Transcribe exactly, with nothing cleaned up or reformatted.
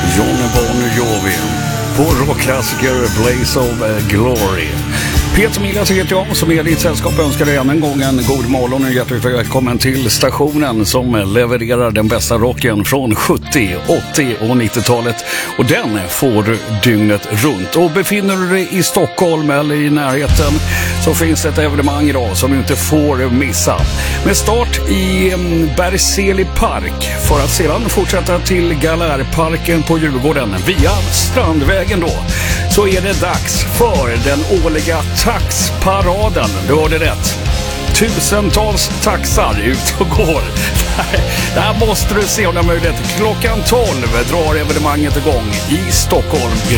Johnny Bon Jovi på rockklassiker Blaze of Glory. Peter Milas heter jag som är ditt sällskap. Jag önskar dig än en gång en god morgon och hjärtligt välkommen till stationen som levererar den bästa rocken från sjuttio, åttio och nittiotalet. Och den får du dygnet runt. Och befinner du dig i Stockholm eller i närheten så finns det ett evenemang idag som du inte får missa. Med start i Berzelii park för att sedan fortsätta till Galärparken på Djurgården via Strandvägen då. Så är det dags för den årliga taxparaden. Du hörde rätt. Tusentals taxar ut och går. Det här måste du se om det är möjligt. Klockan tolv drar evenemanget igång i Stockholm i